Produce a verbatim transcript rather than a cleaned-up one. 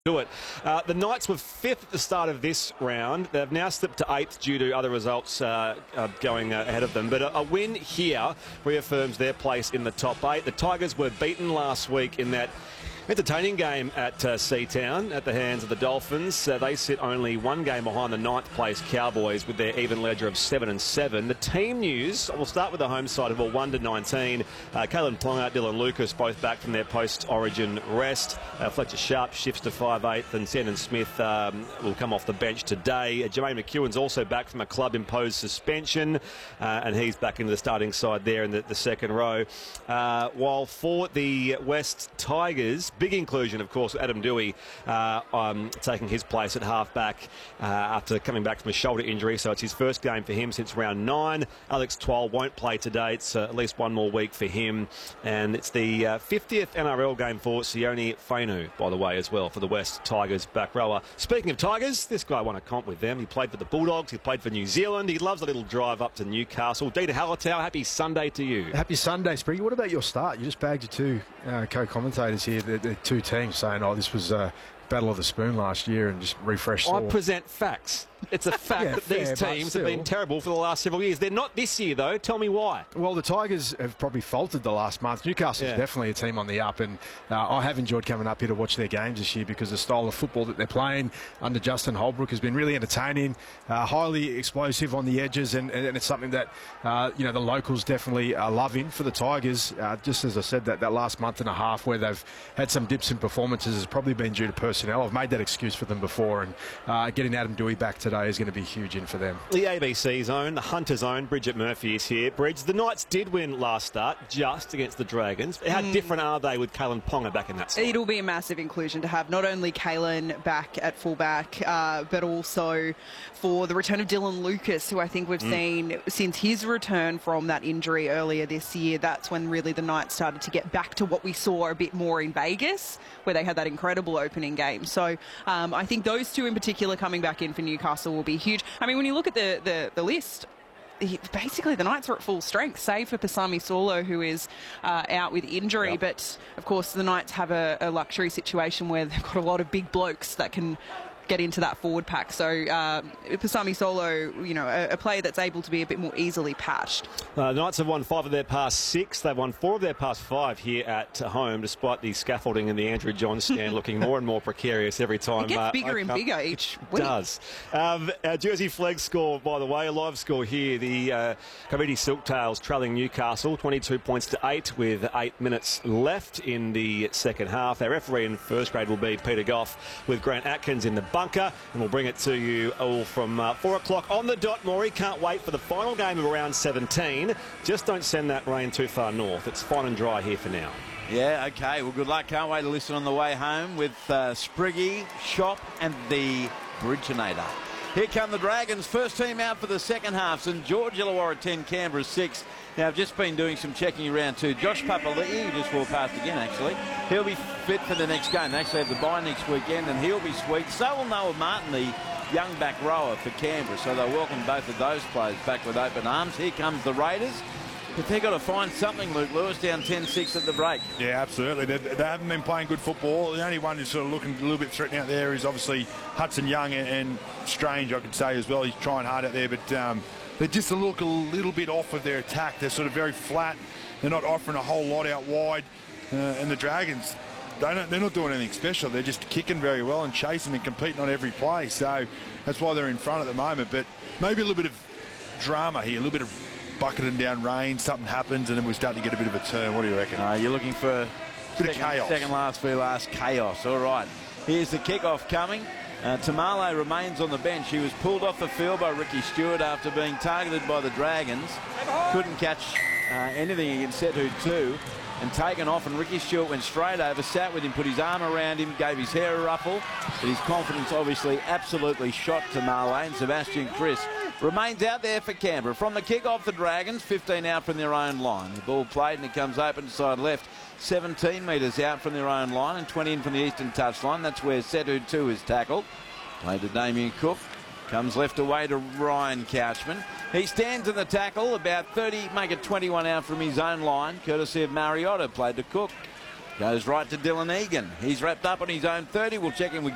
do it. Uh, the Knights were fifth at the start of this round. They've now slipped to eighth due to other results uh, uh, going uh, ahead of them. But a, a win here reaffirms their place in the top eight. The Tigers were beaten last week in that entertaining game at uh, Seatown at the hands of the Dolphins. Uh, they sit only one game behind the ninth place Cowboys with their even ledger of seven and seven. The team news, we'll start with the home side of all one to nineteen. Uh, Kalyn Ponga, Dylan Lucas both back from their post-origin rest. Uh, Fletcher Sharp shifts to five eighth and Sandon Smith um, will come off the bench today. Uh, Jermaine McEwen's also back from a club-imposed suspension uh, and he's back into the starting side there in the, the second row. Uh, while for the West Tigers, big inclusion, of course, Adam Doueihi uh, um, taking his place at half-back uh, after coming back from a shoulder injury, so it's his first game for him since round nine. Alex Twal won't play today. It's uh, at least one more week for him, and it's the uh, fiftieth N R L game for Sione Fainu, by the way, as well, for the West Tigers back rower. Speaking of Tigers, this guy won a comp with them. He played for the Bulldogs, he played for New Zealand, he loves a little drive up to Newcastle. Dita Hallertau, happy Sunday to you. Happy Sunday, Spriggy. What about your start? You just bagged your two uh, co-commentators here, the, the two teams, saying, oh, this was uh, Battle of the Spoon last year, and just refresh. I present facts. It's a fact yeah, that fair, these teams have been terrible for the last several years. They're not this year, though. Tell me why. Well, the Tigers have probably faltered the last month. Newcastle's yeah. definitely a team on the up, and uh, I have enjoyed coming up here to watch their games this year because the style of football that they're playing under Justin Holbrook has been really entertaining, uh, highly explosive on the edges, and, and it's something that uh, you know the locals definitely are loving for the Tigers. Uh, just as I said, that, that last month and a half where they've had some dips in performances has probably been due to personnel. I've made that excuse for them before, and uh, getting Adam Doueihi back today is going to be huge in for them. The A B C zone, the Hunter's own, Bridget Murphy is here. Bridge, the Knights did win last start just against the Dragons. How mm. different are they with Kalyn Ponga back in that side? It'll be a massive inclusion to have not only Kalyn back at fullback, uh, but also for the return of Dylan Lucas, who I think we've mm. seen since his return from that injury earlier this year. That's when really the Knights started to get back to what we saw a bit more in Vegas, where they had that incredible opening game. So um, I think those two in particular coming back in for Newcastle will be huge. I mean, when you look at the, the, the list, he, basically the Knights are at full strength, save for Pasami Saulo, who is uh, out with injury. Yep. But, of course, the Knights have a, a luxury situation where they've got a lot of big blokes that can get into that forward pack. So uh, Pasami Saulo, you know, a, a player that's able to be a bit more easily patched. Uh, the Knights have won five of their past six. They've won four of their past five here at home, despite the scaffolding in the Andrew John stand looking more and more precarious every time. It gets uh, bigger and bigger each it week. It does. Um, our Jersey Flag score, by the way, a live score here. The uh, Committee Silktails trailing Newcastle twenty-two points to eight with eight minutes left in the second half. Our referee in first grade will be Peter Goff with Grant Atkins in the bunker, and we'll bring it to you all from uh, four o'clock on the dot. Maury, can't wait for the final game of round seventeen. Just don't send that rain too far north. It's fine and dry here for now. Yeah, okay. Well, good luck. Can't wait to listen on the way home with uh, Spriggy, Shop and the Bridgeinator. Here come the Dragons. First team out for the second half. St George Illawarra ten, Canberra six. Now, I've just been doing some checking around too. Josh Papali'i, who just walked past again, actually. He'll be fit for the next game. They actually have the bye next weekend, and he'll be sweet. So will Noah Martin, the young back rower for Canberra. So they'll welcome both of those players back with open arms. Here comes the Raiders. But they've got to find something, Luke Lewis, down ten six at the break. Yeah, absolutely. They, they haven't been playing good football. The only one who's sort of looking a little bit threatening out there is obviously Hudson Young and, and Strange, I could say, as well. He's trying hard out there, but um, they just look a little bit off of their attack. They're sort of very flat. They're not offering a whole lot out wide. Uh, and the Dragons, they don't, they're not doing anything special. They're just kicking very well and chasing and competing on every play. So that's why they're in front at the moment. But maybe a little bit of drama here, a little bit of bucketing down rain, something happens, and then we start to get a bit of a turn. What do you reckon? Uh, you're looking for a bit second, of chaos. Second last for last chaos. All right. Here's the kickoff coming. Uh, Tamale remains on the bench. He was pulled off the field by Ricky Stewart after being targeted by the Dragons. Couldn't catch uh, anything against Setu two and taken off, and Ricky Stewart went straight over, sat with him, put his arm around him, gave his hair a ruffle. But his confidence obviously absolutely shot Tamale, and Sebastian Chris remains out there for Canberra. From the kick-off, the Dragons, fifteen out from their own line. The ball played and it comes open to side left. seventeen metres out from their own line and twenty in from the eastern touchline. That's where Setu two is tackled. Played to Damien Cook. Comes left away to Ryan Couchman. He stands in the tackle, about thirty, make it twenty-one out from his own line, courtesy of Mariotto. Played to Cook. Goes right to Dylan Egan. He's wrapped up on his own thirty. We'll check in with